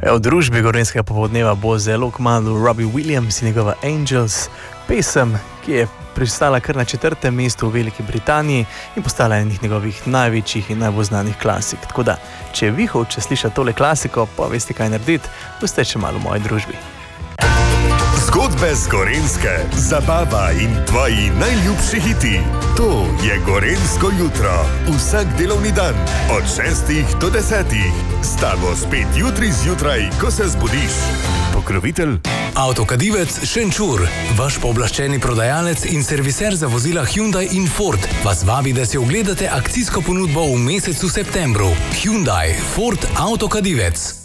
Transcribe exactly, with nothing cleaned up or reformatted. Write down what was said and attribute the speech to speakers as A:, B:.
A: V družbi Gorenjskega popoldneva bo zelo kmalu Robbie Williams in njegova Angels, pesem, ki je pristala kar na četrtem mestu v Veliki Britaniji in postala enih njegovih največjih in najbolj znanih klasik. Tako da, če vi hočete slišati tole klasiko, pa veste kaj narediti, boste še malo v moji družbi.
B: Zgodbe z Gorenjske, zabava in tvoji najljubši hiti. To je Gorenjsko jutro. Vsak delovni dan od šestih do desetih. S tabo spet jutri zjutraj, ko se zbudiš. Pokrovitelj
C: Avtokadivec Šenčur, vaš pooblaščeni prodajalec in serviser za vozila Hyundai in Ford, vas vabi, da si ogledate akcijsko ponudbo v mesecu septembru. Hyundai, Ford, Avtokadivec.